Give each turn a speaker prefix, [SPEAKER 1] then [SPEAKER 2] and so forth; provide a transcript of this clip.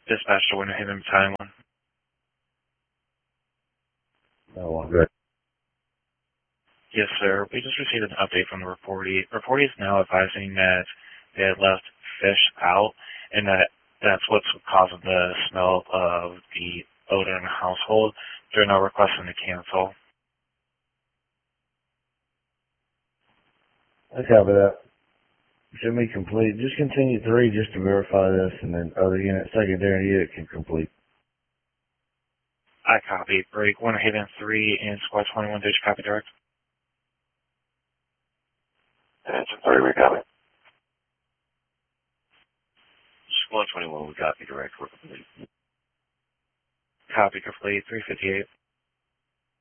[SPEAKER 1] Dispatch to Winter Haven Battalion 1.
[SPEAKER 2] Oh, I'm good.
[SPEAKER 1] Yes, sir. We just received an update from the reportee. Reportee is now advising that they had left fish out, and that's what's causing the smell of the odor in the household. They're now requesting to cancel.
[SPEAKER 2] I copy that. Should be complete. Just continue 3 just to verify this, and then other unit secondary unit can complete.
[SPEAKER 1] I copy. Break Winter Haven 3 and Squad 21. Did you copy direct?
[SPEAKER 3] Attention 3, we copy.
[SPEAKER 4] Squad 21, we copy direct. We're complete.
[SPEAKER 1] Copy complete. 358.